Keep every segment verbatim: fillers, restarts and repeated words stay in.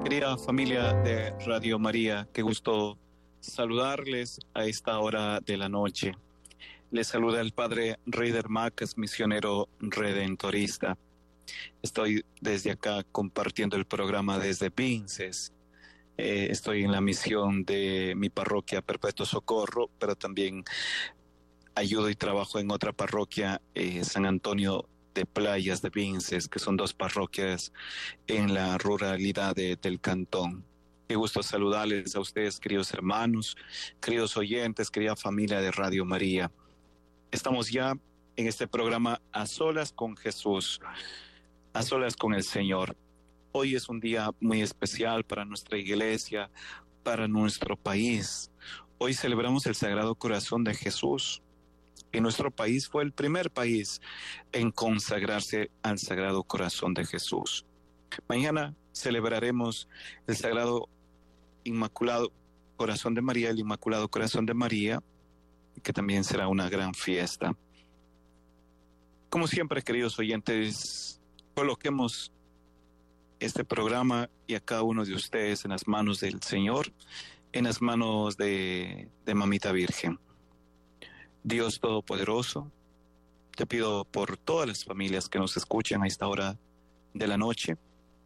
Querida familia de Radio María, qué gusto saludarles a esta hora de la noche. Les saluda el Padre Reider Macas, misionero redentorista. Estoy desde acá compartiendo el programa desde Vinces. Eh, estoy en la misión de mi parroquia Perpetuo Socorro, pero también ayudo y trabajo en otra parroquia, eh, San Antonio de Playas de Vinces, que son dos parroquias en la ruralidad de, del cantón. Qué gusto saludarles a ustedes, queridos hermanos, queridos oyentes, querida familia de Radio María. Estamos ya en este programa A Solas con Jesús, A Solas con el Señor. Hoy es un día muy especial para nuestra iglesia, para nuestro país. Hoy celebramos el Sagrado Corazón de Jesús. Y nuestro país fue el primer país en consagrarse al Sagrado Corazón de Jesús. Mañana celebraremos el Sagrado Inmaculado Corazón de María, el Inmaculado Corazón de María, que también será una gran fiesta. Como siempre, queridos oyentes, coloquemos este programa y a cada uno de ustedes en las manos del Señor, en las manos de, de Mamita Virgen. Dios Todopoderoso, te pido por todas las familias que nos escuchan a esta hora de la noche.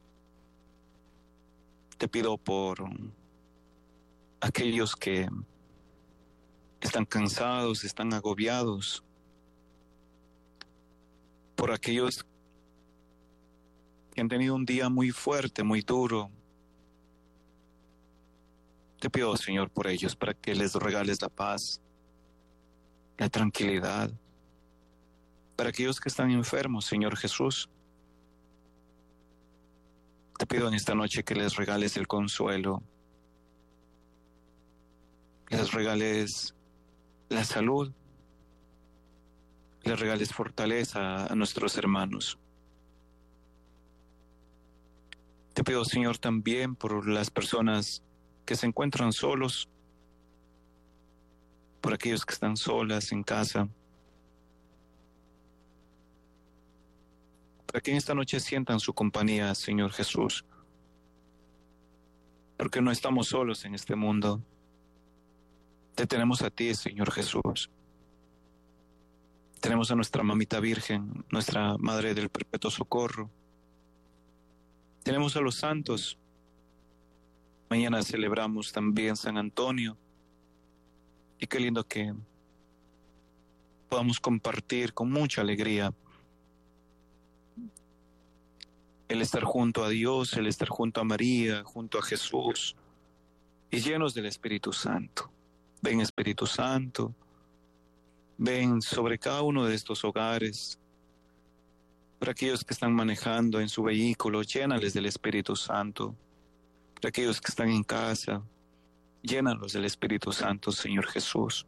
Te pido por aquellos que están cansados, están agobiados, por aquellos que han tenido un día muy fuerte, muy duro. Te pido, Señor, por ellos, para que les regales la paz, la tranquilidad. Para aquellos que están enfermos, Señor Jesús, te pido en esta noche que les regales el consuelo, les regales la salud, les regales fortaleza a nuestros hermanos. Te pido, Señor, también por las personas que se encuentran solos, por aquellos que están solas en casa, para que en esta noche sientan su compañía, Señor Jesús, porque no estamos solos en este mundo. Te tenemos a ti, Señor Jesús. Tenemos a nuestra Mamita Virgen, nuestra Madre del Perpetuo Socorro. Tenemos a los santos. Mañana celebramos también San Antonio. Y qué lindo que podamos compartir con mucha alegría el estar junto a Dios, el estar junto a María, junto a Jesús, y llenos del Espíritu Santo. Ven, Espíritu Santo, ven sobre cada uno de estos hogares. Para aquellos que están manejando en su vehículo, llénales del Espíritu Santo. Para aquellos que están en casa, llénalos del Espíritu Santo, Señor Jesús.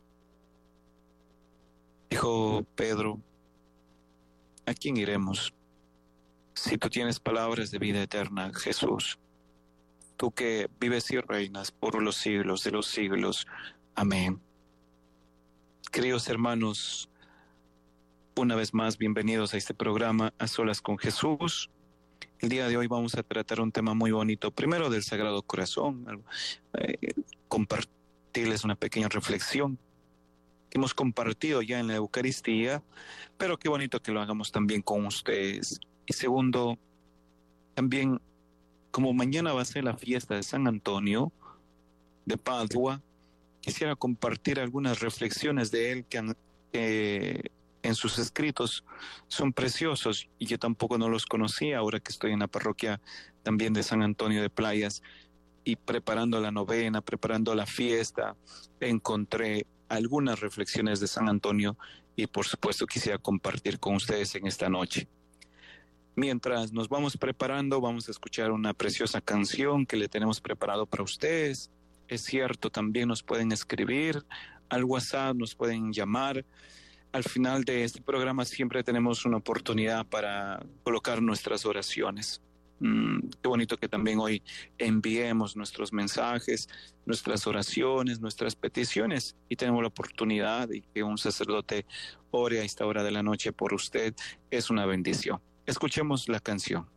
Dijo Pedro, ¿a quién iremos? Si tú tienes palabras de vida eterna, Jesús, tú que vives y reinas por los siglos de los siglos. Amén. Queridos hermanos, una vez más, bienvenidos a este programa A Solas con Jesús. El día de hoy vamos a tratar un tema muy bonito, primero del Sagrado Corazón, eh, compartirles una pequeña reflexión que hemos compartido ya en la Eucaristía, pero qué bonito que lo hagamos también con ustedes. Y segundo, también como mañana va a ser la fiesta de San Antonio de Padua, quisiera compartir algunas reflexiones de él que han, eh, en sus escritos son preciosos y yo tampoco no los conocía ahora que estoy en la parroquia también de San Antonio de Playas y preparando la novena, preparando la fiesta, encontré algunas reflexiones de San Antonio y por supuesto quisiera compartir con ustedes en esta noche. Mientras nos vamos preparando, vamos a escuchar una preciosa canción que le tenemos preparado para ustedes. Es cierto, también nos pueden escribir al WhatsApp, nos pueden llamar. Al final de este programa siempre tenemos una oportunidad para colocar nuestras oraciones. Mm, qué bonito que también hoy enviemos nuestros mensajes, nuestras oraciones, nuestras peticiones y tenemos la oportunidad de que un sacerdote ore a esta hora de la noche por usted. Es una bendición. Escuchemos la canción.